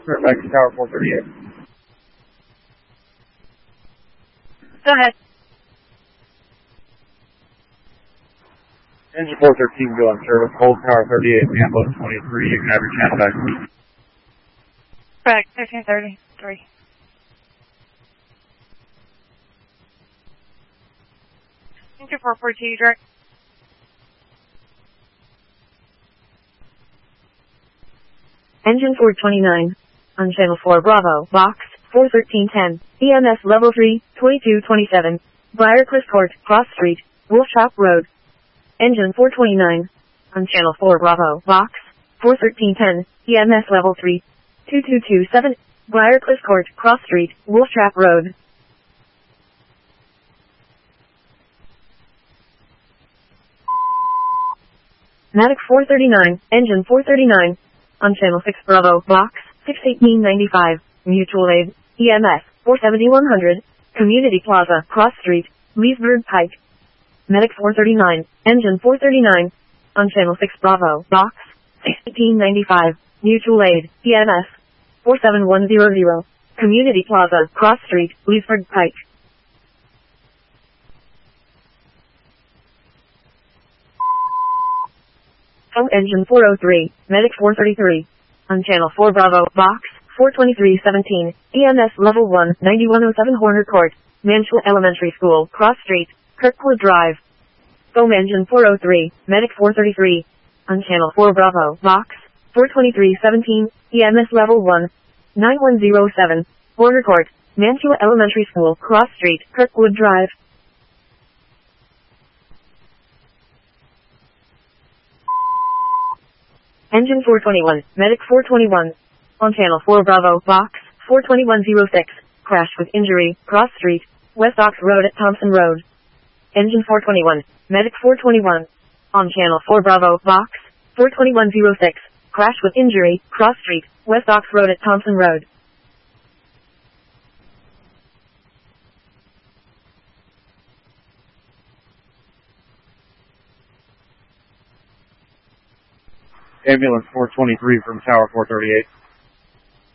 Back to Tower 438. Go ahead. Engine 413 go on service. Hold Tower 38, ambulance 23. You can have your chance back. Correct, 1333. Engine 442, direct. Engine 429. On Channel 4 Bravo, Box 41310. EMS Level 3, 2227. Briarcliff Court, Cross Street, Wolf Shop Road. Engine 429. On Channel 4 Bravo, Box 41310. EMS Level 3, 2227. Briarcliff Court, Cross Street, Wolf Trap Road. Medic 439, Engine 439. On Channel 6 Bravo, Box 61895. Mutual Aid, EMS 47100. Community Plaza, Cross Street, Leesburg Pike. Medic 439, Engine 439. On Channel 6 Bravo, Box 61895. Mutual Aid, EMS 47100. Community Plaza, Cross Street, Leesburg Pike. Phone Engine 403, Medic 433. On Channel 4 Bravo, Box 42317. EMS Level 1, 9107 Horner Court, Mansfield Elementary School, Cross Street, Kirkwood Drive. Phone Engine 403, Medic 433. On Channel 4 Bravo, Box 42317. EMS Level 1, 9107 Horner Court, Mansfield Elementary School, Cross Street, Kirkwood Drive. Engine 421, Medic 421. On Channel 4 Bravo, Box 42106. Crash with injury, Cross Street, West Ox Road at Thompson Road. Engine 421, Medic 421. On Channel 4 Bravo, Box 42106. Crash with injury, Cross Street, West Ox Road at Thompson Road. Ambulance 423 from Tower 438.